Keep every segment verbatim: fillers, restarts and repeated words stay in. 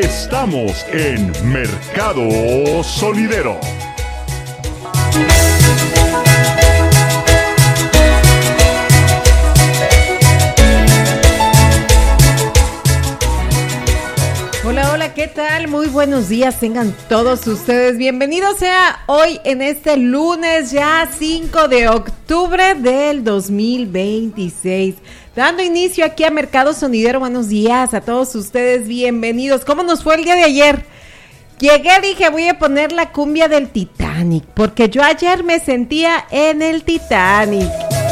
Estamos en Mercado Sonidero. Hola, hola, ¿qué tal? Muy buenos días, tengan todos ustedes bienvenidos sea hoy en este lunes ya cinco de octubre del dos mil veintiséis. Dando inicio aquí a Mercado Sonidero, buenos días a todos ustedes, bienvenidos. ¿Cómo nos fue el día de ayer? Llegué, dije, voy a poner la cumbia del Titanic, porque yo ayer me sentía en el Titanic.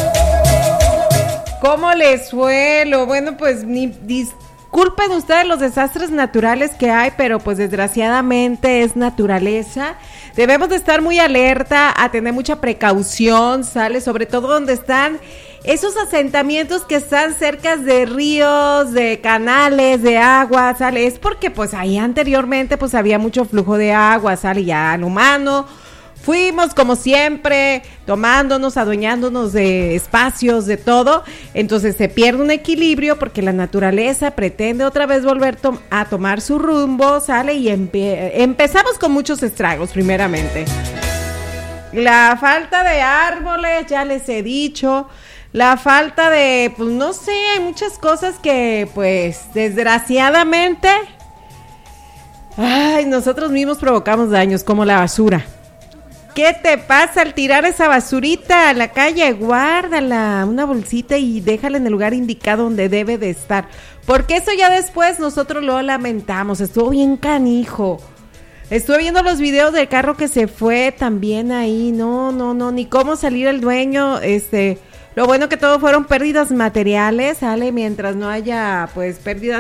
¿Cómo les fue? Lo bueno, pues ni... Dis- Disculpen ustedes los desastres naturales que hay, pero pues desgraciadamente es naturaleza. Debemos de estar muy alerta, a tener mucha precaución, ¿sale? Sobre todo donde están esos asentamientos que están cerca de ríos, de canales, de agua, ¿sale? Es porque pues ahí anteriormente pues había mucho flujo de agua, ¿sale? Ya al humano fuimos como siempre, tomándonos, adueñándonos de espacios, de todo, entonces se pierde un equilibrio porque la naturaleza pretende otra vez volver to- a tomar su rumbo, sale y empe- empezamos con muchos estragos primeramente. La falta de árboles, ya les he dicho, la falta de, pues no sé, hay muchas cosas que pues desgraciadamente, ay, nosotros mismos provocamos daños como la basura. ¿Qué te pasa al tirar esa basurita a la calle? Guárdala, una bolsita y déjala en el lugar indicado donde debe de estar. Porque eso ya después nosotros lo lamentamos. Estuvo bien canijo. Estuve viendo los videos del carro que se fue también ahí. No, no, no, ni cómo salir el dueño. Este, lo bueno que todo fueron pérdidas materiales, ¿sale? Mientras no haya, pues, pérdidas